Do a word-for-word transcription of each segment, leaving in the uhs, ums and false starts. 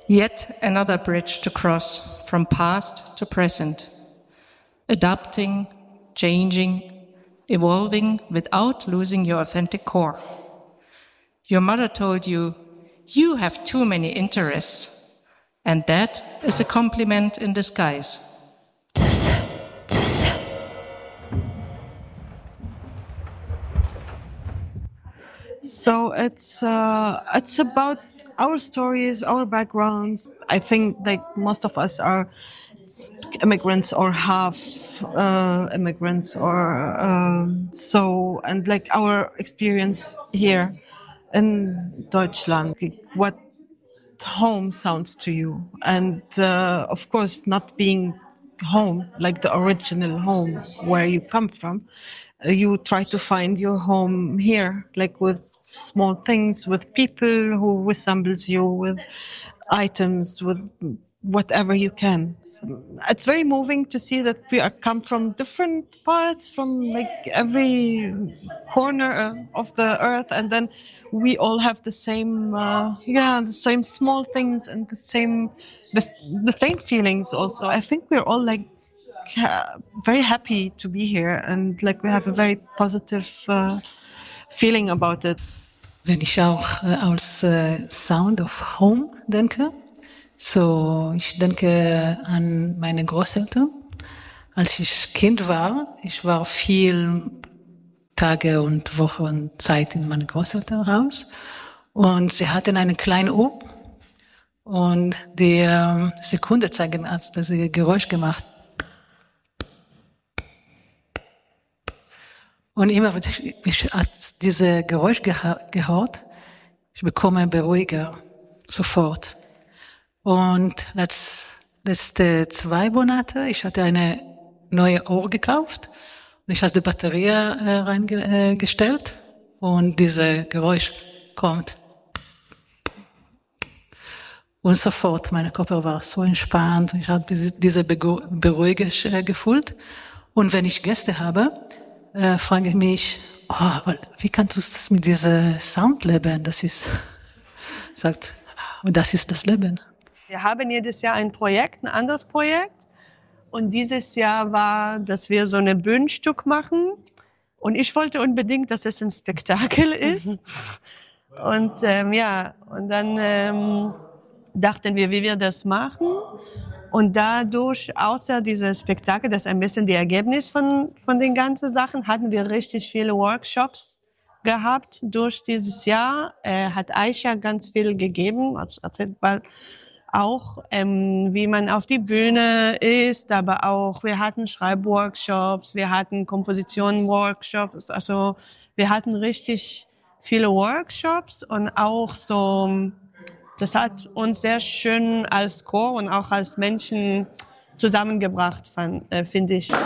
Yet another bridge to cross from past to present, adapting, changing, evolving without losing your authentic core. Your mother told you, you have too many interests, and that is a compliment in disguise. So it's uh, it's about our stories, our backgrounds. I think like most of us are immigrants or half uh, immigrants, or um, so, and like our experience here in Deutschland, what home sounds to you, and uh, of course not being home, like the original home where you come from, uh, you try to find your home here, like with small things, with people who resembles you, with items, with whatever you can. So it's very moving to see that we are come from different parts, from like every corner of the earth, and then we all have the same, uh, yeah, the same small things and the same, the, the same feelings. Also, I think we're all like uh, very happy to be here, and like we have a very positive uh, feeling about it. Wenn ich auch äh, als äh, Sound of Home denke, so ich denke an meine Großeltern. Als ich Kind war, ich war viel Tage und Wochen und Zeit in meine Großeltern raus, und sie hatten eine kleine Uhr, und die ähm, Sekunde zeigen, als dass sie Geräusch gemacht. Und immer, wenn ich, ich als diese Geräusch geha- gehört, ich bekomme beruhiger, sofort. Und letzt, letzte zwei Monate, ich hatte eine neue Uhr gekauft, und ich habe die Batterie äh, reingestellt, und dieses Geräusch kommt. Und sofort, mein Körper war so entspannt, und ich habe diese Beruhigung äh, gefühlt. Und wenn ich Gäste habe, Äh, frage ich mich, oh, wie kannst du das mit diesem Sound leben? Das ist, sagt, das ist das Leben. Wir haben jedes Jahr ein Projekt, ein anderes Projekt. Und dieses Jahr war, dass wir so ein Bühnenstück machen. Und ich wollte unbedingt, dass es ein Spektakel ist. Und ähm, ja, und dann ähm, dachten wir, wie wir das machen. Und dadurch, außer dieses Spektakel, das ist ein bisschen die Ergebnis von, von den ganzen Sachen, hatten wir richtig viele Workshops gehabt durch dieses Jahr. Äh, hat Aisha ganz viel gegeben, also erzählt bald auch, ähm, wie man auf die Bühne ist, aber auch, wir hatten Schreibworkshops, wir hatten Kompositionen-Workshops, also wir hatten richtig viele Workshops, und auch so, das hat uns sehr schön als Chor und auch als Menschen zusammengebracht, äh, finde ich.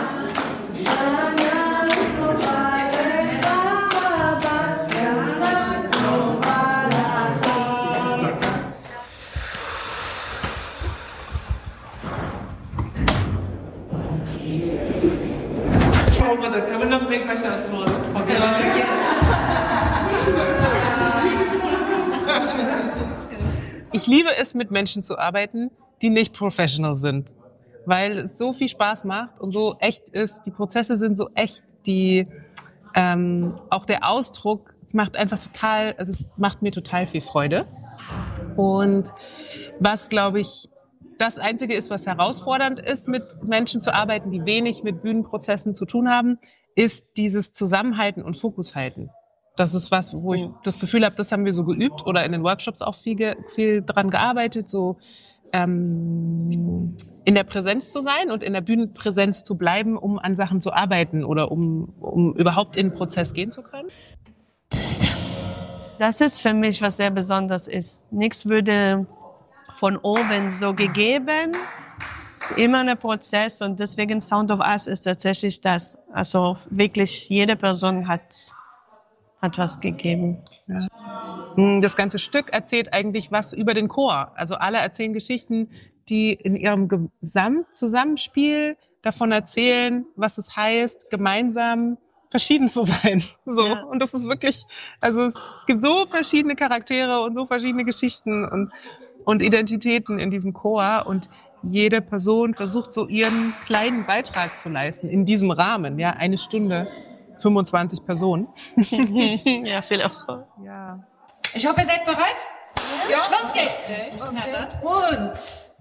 Ich liebe es, mit Menschen zu arbeiten, die nicht professional sind, weil es so viel Spaß macht und so echt ist. Die Prozesse sind so echt, die ähm, auch der Ausdruck, es macht einfach total, also es macht mir total viel Freude. Und was, glaube ich, das Einzige ist, was herausfordernd ist, mit Menschen zu arbeiten, die wenig mit Bühnenprozessen zu tun haben, ist dieses Zusammenhalten und Fokus halten. Das ist was, wo ich das Gefühl habe, das haben wir so geübt oder in den Workshops auch viel, ge- viel dran gearbeitet, so ähm, in der Präsenz zu sein und in der Bühnenpräsenz zu bleiben, um an Sachen zu arbeiten oder um, um überhaupt in den Prozess gehen zu können. Das ist für mich, was sehr besonders ist. Nichts würde von oben so gegeben. Es ist immer ein Prozess, und deswegen Sound of Us ist tatsächlich das. Also wirklich jede Person hat hat was gegeben. Ja. Das ganze Stück erzählt eigentlich was über den Chor. Also alle erzählen Geschichten, die in ihrem Gesamtzusammenspiel davon erzählen, was es heißt, gemeinsam verschieden zu sein. So. Ja. Und das ist wirklich, also es, es gibt so verschiedene Charaktere und so verschiedene Geschichten, und und Identitäten in diesem Chor und jede Person versucht so ihren kleinen Beitrag zu leisten in diesem Rahmen, ja, eine Stunde, fünfundzwanzig Personen. Ja, viel Erfolg. Ja. Ich hoffe, ihr seid bereit? Ja. Los geht's. Okay. Und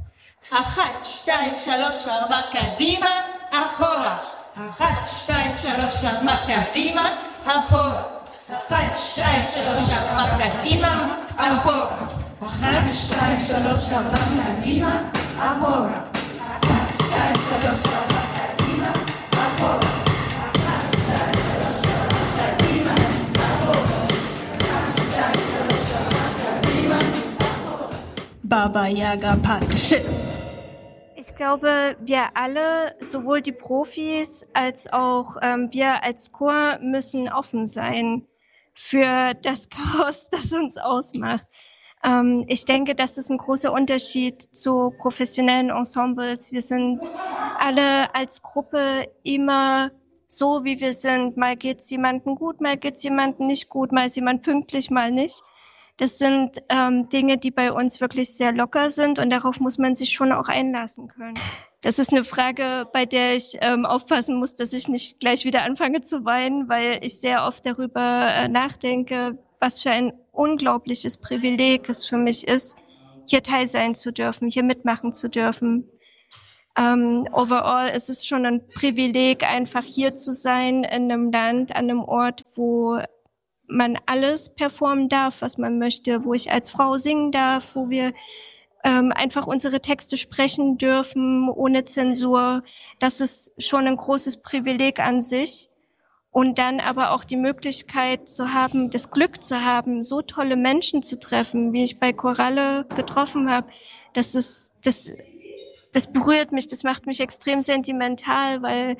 אחת, שתיים, שלוש, ארבע, קדימה, אחורה. אחת, שתיים, שלוש, ארבע, קדימה, אחורה. אחת, שתיים, שלוש, ארבע, קדימה, אחורה. אחת, שתיים, שלוש, ארבע, קדימה, אחורה. אחת, שתיים, שלוש, ארבע, קדימה, אחורה. אחת, שתיים, שלוש, ארבע, קדימה, אחורה. אחת, שתיים, שלוש, ארבע, קדימה, אחורה. Baba Yaga Patsch. Ich glaube, wir alle, sowohl die Profis als auch ähm, wir als Chor, müssen offen sein für das Chaos, das uns ausmacht. Ähm, ich denke, das ist ein großer Unterschied zu professionellen Ensembles. Wir sind alle als Gruppe immer so, wie wir sind. Mal geht's jemandem gut, mal geht's jemandem nicht gut, mal ist jemand pünktlich, mal nicht. Das sind ähm, Dinge, die bei uns wirklich sehr locker sind und darauf muss man sich schon auch einlassen können. Das ist eine Frage, bei der ich ähm, aufpassen muss, dass ich nicht gleich wieder anfange zu weinen, weil ich sehr oft darüber äh, nachdenke, was für ein unglaubliches Privileg es für mich ist, hier teil sein zu dürfen, hier mitmachen zu dürfen. Ähm, overall ist es schon ein Privileg, einfach hier zu sein, in einem Land, an einem Ort, wo man alles performen darf, was man möchte, wo ich als Frau singen darf, wo wir ähm, einfach unsere Texte sprechen dürfen, ohne Zensur. Das ist schon ein großes Privileg an sich. Und dann aber auch die Möglichkeit zu haben, das Glück zu haben, so tolle Menschen zu treffen, wie ich bei Choralle getroffen habe. Das ist, das, das berührt mich, das macht mich extrem sentimental, weil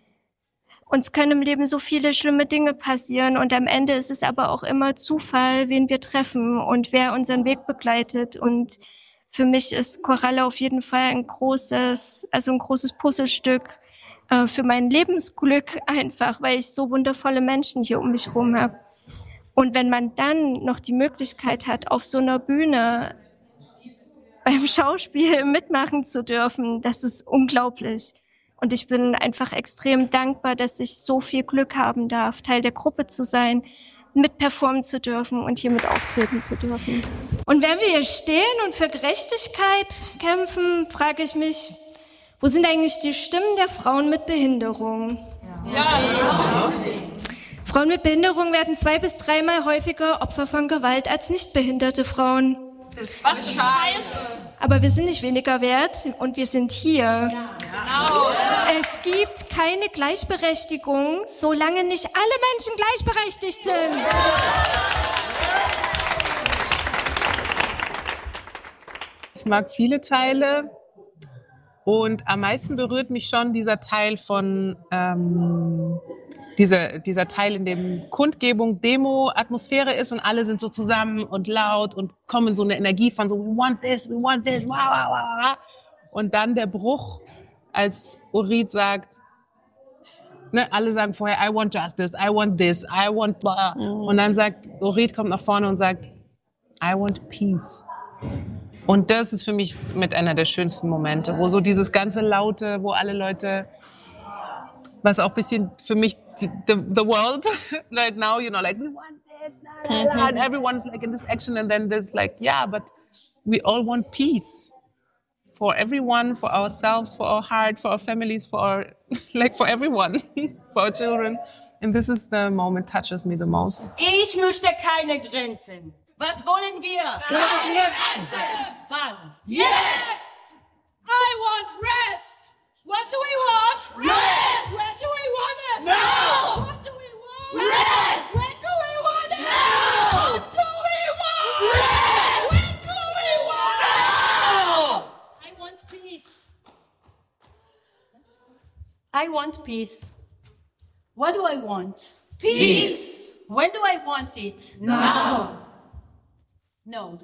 uns können im Leben so viele schlimme Dinge passieren und am Ende ist es aber auch immer Zufall, wen wir treffen und wer unseren Weg begleitet. Und für mich ist Choralle auf jeden Fall ein großes, also ein großes Puzzlestück äh, für mein Lebensglück einfach, weil ich so wundervolle Menschen hier um mich herum habe. Und wenn man dann noch die Möglichkeit hat, auf so einer Bühne beim Schauspiel mitmachen zu dürfen, das ist unglaublich. Und ich bin einfach extrem dankbar, dass ich so viel Glück haben darf, Teil der Gruppe zu sein, mit performen zu dürfen und hier mit auftreten zu dürfen. Und wenn wir hier stehen und für Gerechtigkeit kämpfen, frage ich mich, wo sind eigentlich die Stimmen der Frauen mit Behinderung? Ja. Ja. Frauen mit Behinderung werden zwei bis dreimal häufiger Opfer von Gewalt als nichtbehinderte Frauen. Das ist was für Scheiße. Aber wir sind nicht weniger wert und wir sind hier. Ja. Genau. Es gibt keine Gleichberechtigung, solange nicht alle Menschen gleichberechtigt sind. Ich mag viele Teile und am meisten berührt mich schon dieser Teil von ähm, dieser, dieser Teil, in dem Kundgebung, Demo, Atmosphäre ist und alle sind so zusammen und laut und kommen so eine Energie von so, we want this, we want this, wow, wow, wow. Und dann der Bruch, als Orit sagt, ne, alle sagen vorher, I want justice, I want this, I want blah. Mhm. Und dann sagt, Orit kommt nach vorne und sagt, I want peace. Und das ist für mich mit einer der schönsten Momente, wo so dieses ganze Laute, wo alle Leute, was auch ein bisschen für mich the, the world right now, you know, like we want this, la, la, la, and everyone's like in this action, and then there's like, yeah, but we all want peace for everyone, for ourselves, for our heart, for our families, for our, like for everyone, for our children. And this is the moment touches me the most. Ich möchte keine Grenzen. Was wollen wir? Keine Grenzen. Wann? Yes! I want rest. What do we want? Rest! Where do we want it? No! What do we want? Rest! When do we want it? No! What do we want? Rest! When do we want No! it? I want peace. I want peace. What do I want? Peace. When do I want it? Now. No.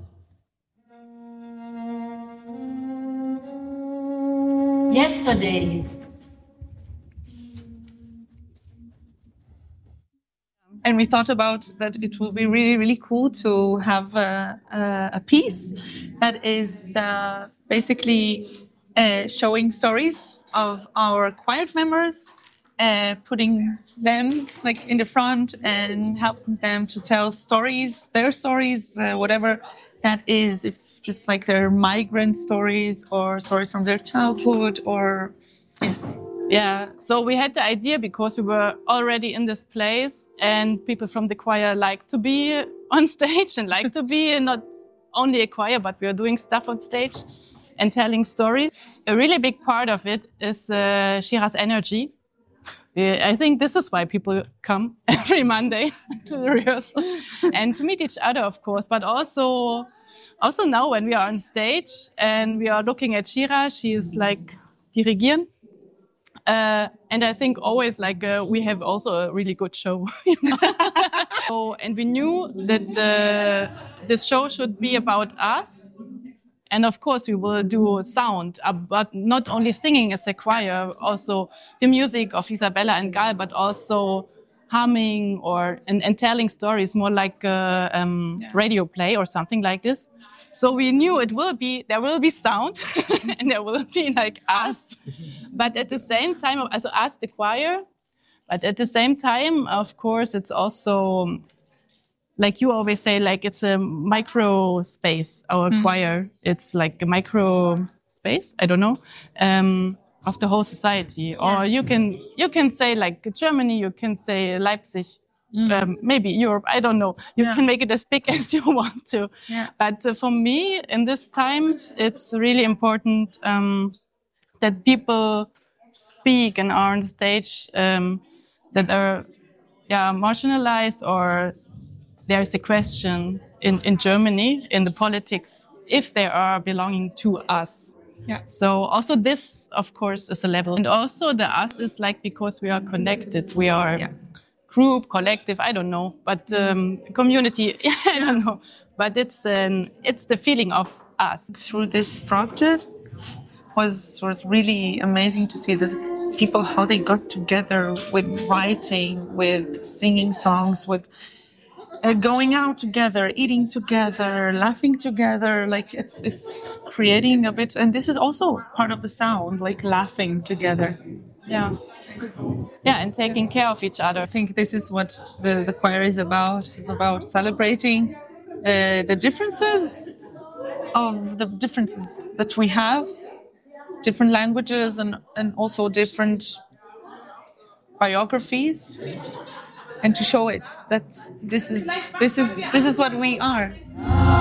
Yesterday. And we thought about that it will be really, really cool to have a, a, a piece that is uh, basically uh, showing stories of our choir members, uh, putting them like in the front and helping them to tell stories, their stories, uh, whatever that is, if it's like their migrant stories or stories from their childhood or, yes. Yeah, so we had the idea because we were already in this place and people from the choir like to be on stage and like to be not only a choir, but we are doing stuff on stage and telling stories. A really big part of it is uh, Shira's energy. I think this is why people come every Monday to the rehearsal and to meet each other, of course, but also, also now when we are on stage and we are looking at Shira, she is like dirigieren. Uh, and I think always like uh, we have also a really good show. You know? So, and we knew that the, this show should be about us. And of course we will do sound, uh, but not only singing as a choir, also the music of Isabella and Gal, but also humming or and, and telling stories, more like a um, yeah. radio play or something like this. So we knew it will be, there will be sound and there will be like us. But at the same time, also us, the choir, but at the same time, of course, it's also, like you always say, like it's a micro space, our mm. choir. It's like a micro space, I don't know, um, of the whole society. Or yes. you can, you can say like Germany, you can say Leipzig. Mm. Um, maybe Europe, I don't know. You yeah. can make it as big as you want to. Yeah. But uh, for me, in these times, it's really important um, that people speak and are on the stage um, that are yeah, marginalized, or there's a question in, in Germany, in the politics, if they are belonging to us. Yeah. So also this, of course, is a level. And also the us is like because we are connected. We are... Yeah. Group, collective, I don't know, but um, community, I don't know. But it's um, it's the feeling of us. Through this project was was really amazing to see this people, how they got together with writing, with singing songs, with uh, going out together, eating together, laughing together. Like it's it's creating a bit, and this is also part of the sound, like laughing together. Yeah. Yeah, and taking care of each other. I think this is what the, the choir is about. It's about celebrating uh, the differences of the differences that we have, different languages and, and also different biographies, and to show it that this is this is this is what we are.